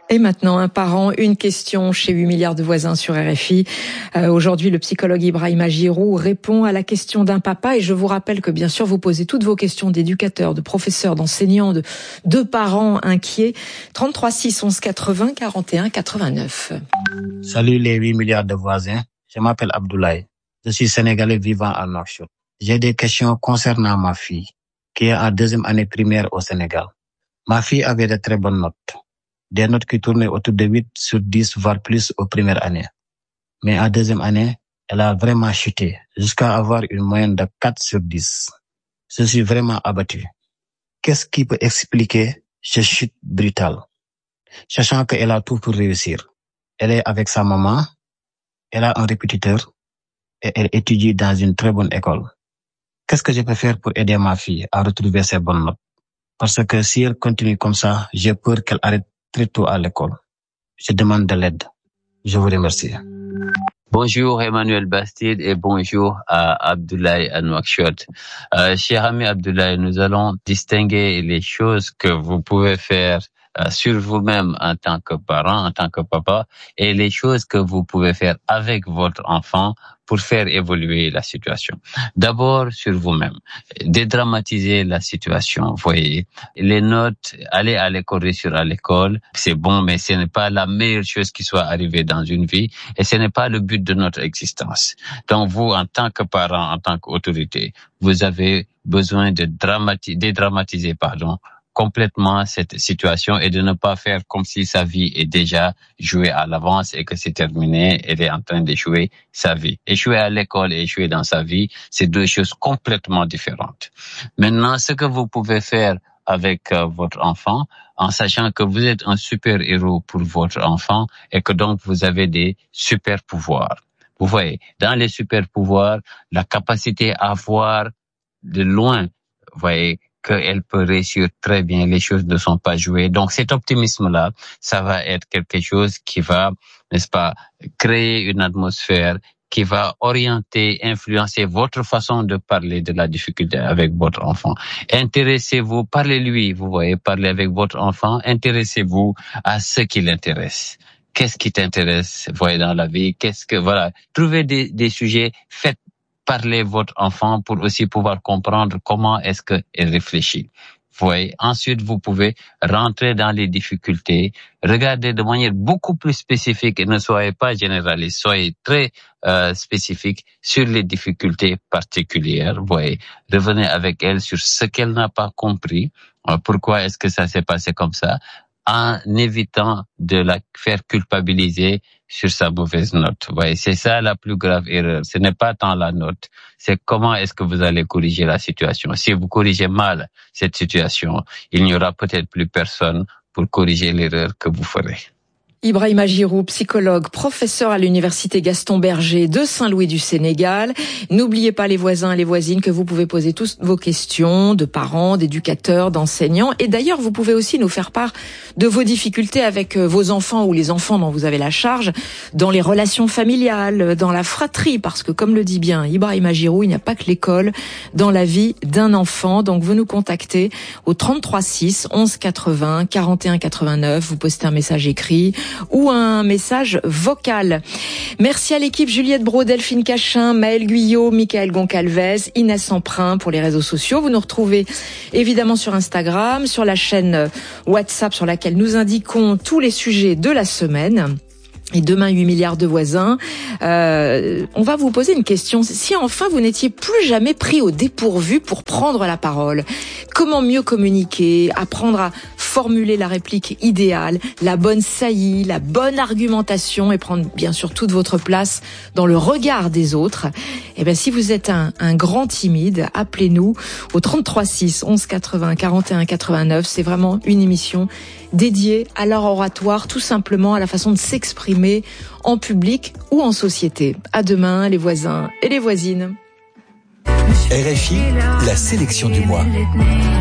Et maintenant, un parent, une question chez 8 milliards de voisins sur RFI. Aujourd'hui, le psychologue Ibrahima Giroux répond à la question d'un papa. Et je vous rappelle que, bien sûr, vous posez toutes vos questions d'éducateurs, de professeurs, d'enseignants, de parents inquiets. 33 6 11 80 41 89. Salut les 8 milliards de voisins. Je m'appelle Abdoulaye. Je suis sénégalais vivant à Nouakchott. J'ai des questions concernant ma fille, qui est en deuxième année primaire au Sénégal. Ma fille avait de très bonnes notes. Des notes qui tournaient autour de 8 sur 10, voire plus aux premières années. Mais en deuxième année, elle a vraiment chuté, jusqu'à avoir une moyenne de 4 sur 10. Je suis vraiment abattu. Qu'est-ce qui peut expliquer cette chute brutale? Sachant qu'elle a tout pour réussir. Elle est avec sa maman, elle a un répétiteur, et elle étudie dans une très bonne école. Qu'est-ce que je peux faire pour aider ma fille à retrouver ses bonnes notes? Parce que si elle continue comme ça, j'ai peur qu'elle arrête très tôt à l'école. Je demande de l'aide. Je vous remercie. Bonjour Emmanuel Bastide et bonjour à Abdoulaye à Nouakchott. Cher ami Abdoulaye, nous allons distinguer les choses que vous pouvez faire sur vous-même en tant que parent, en tant que papa, et les choses que vous pouvez faire avec votre enfant pour faire évoluer la situation. D'abord, sur vous-même. Dédramatiser la situation. Vous voyez, les notes, aller à l'école, réussir à l'école, c'est bon, mais ce n'est pas la meilleure chose qui soit arrivée dans une vie et ce n'est pas le but de notre existence. Donc, vous, en tant que parent, en tant qu'autorité, vous avez besoin de dédramatiser, complètement cette situation et de ne pas faire comme si sa vie est déjà jouée à l'avance et que c'est terminé, elle est en train d'échouer sa vie. Échouer à l'école et échouer dans sa vie, c'est deux choses complètement différentes. Maintenant, ce que vous pouvez faire avec votre enfant, en sachant que vous êtes un super héros pour votre enfant et que donc vous avez des super pouvoirs. Vous voyez, dans les super pouvoirs, la capacité à voir de loin, vous voyez, qu'elle peut réussir très bien, les choses ne sont pas jouées. Donc cet optimisme-là, ça va être quelque chose qui va, n'est-ce pas, créer une atmosphère qui va orienter, influencer votre façon de parler de la difficulté avec votre enfant. Intéressez-vous, parlez-lui, vous voyez, parlez avec votre enfant, intéressez-vous à ce qui l'intéresse. Qu'est-ce qui t'intéresse, vous voyez, dans la vie? Trouvez des sujets, faites parler votre enfant pour aussi pouvoir comprendre comment est-ce qu'elle réfléchit. Vous voyez, ensuite, vous pouvez rentrer dans les difficultés, regarder de manière beaucoup plus spécifique et ne soyez pas généraliste, soyez très spécifique sur les difficultés particulières. Vous voyez, revenez avec elle sur ce qu'elle n'a pas compris, pourquoi est-ce que ça s'est passé comme ça, en évitant de la faire culpabiliser sur sa mauvaise note. Vous voyez, c'est ça la plus grave erreur. Ce n'est pas tant la note, c'est comment est-ce que vous allez corriger la situation. Si vous corrigez mal cette situation, il n'y aura peut-être plus personne pour corriger l'erreur que vous ferez. Ibrahima Giroux, psychologue, professeur à l'université Gaston Berger de Saint-Louis du Sénégal. N'oubliez pas les voisins et les voisines que vous pouvez poser tous vos questions de parents, d'éducateurs, d'enseignants. Et d'ailleurs, vous pouvez aussi nous faire part de vos difficultés avec vos enfants ou les enfants dont vous avez la charge dans les relations familiales, dans la fratrie. Parce que comme le dit bien Ibrahima Giroux, il n'y a pas que l'école dans la vie d'un enfant. Donc vous nous contactez au 33 6 11 80 41 89. Vous postez un message écrit ou un message vocal. Merci à l'équipe Juliette Brault, Delphine Cachin, Maëlle Guyot, Michael Goncalves, Inès Emprunt pour les réseaux sociaux. Vous nous retrouvez évidemment sur Instagram, sur la chaîne WhatsApp sur laquelle nous indiquons tous les sujets de la semaine. Et demain, 8 milliards de voisins. On va vous poser une question. Si enfin vous n'étiez plus jamais pris au dépourvu pour prendre la parole, comment mieux communiquer, apprendre à formuler la réplique idéale, la bonne saillie, la bonne argumentation et prendre bien sûr toute votre place dans le regard des autres? Eh bien, si vous êtes un grand timide, appelez-nous au 33 6 11 80 41 89. C'est vraiment une émission dédiée à l'art oratoire, tout simplement à la façon de s'exprimer en public ou en société. À demain, les voisins et les voisines. RFI, la sélection du mois.